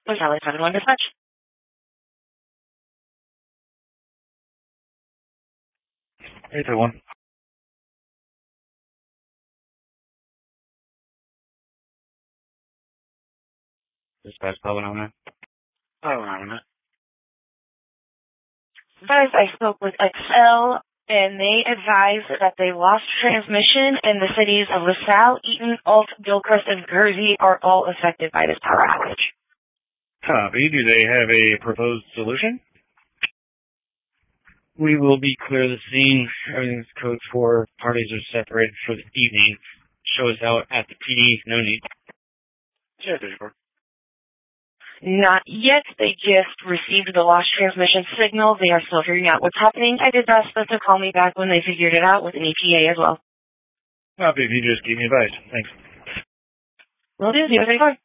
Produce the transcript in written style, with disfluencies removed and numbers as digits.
Charlie 71 dispatch. Hey, 31. Dispatch, Pelvin on that. Pelvin on that. Guys, I spoke with Excel, and they advised that they lost transmission in the cities of LaSalle, Eaton, Alt, Gilchrist, and Jersey are all affected by this power outage. Copy. Do they have a proposed solution? We will be clear the scene. Everything's code 4. Parties are separated for the evening. Show us out at the PD. No need. Yeah, 34. Not yet. They just received the lost transmission signal. They are still figuring out what's happening. I did ask them to call me back when they figured it out with an ETA as well. Copy. If you just give me advice. Thanks. Will do. 034.